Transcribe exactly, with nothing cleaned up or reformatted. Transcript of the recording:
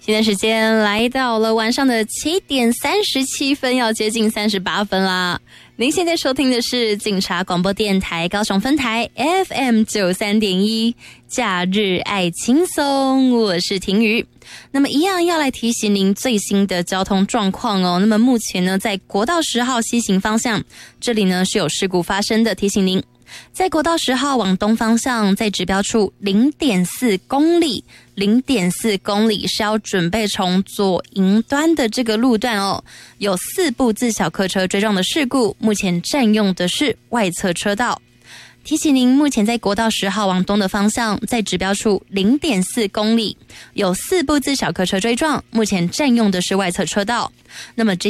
现在时间来到了晚上的七点三十七分，要接近三十八分啦。您现在收听的是警察广播电台高雄分台 F M 九三点一，假日爱轻松，我是婷瑜。那么一样要来提醒您最新的交通状况哦。那么目前呢，在国道十号西行方向，这里呢是有事故发生的，提醒您。在国道十号往东方向，在指标处 零点四公里 零点四公里是要准备从左营端的这个路段哦，有四部自小客车追撞的事故，目前占用的是外侧车道。提醒您，目前在国道十号往东的方向，在指标处 零点四公里有四部自小客车追撞，目前占用的是外侧车道。那么这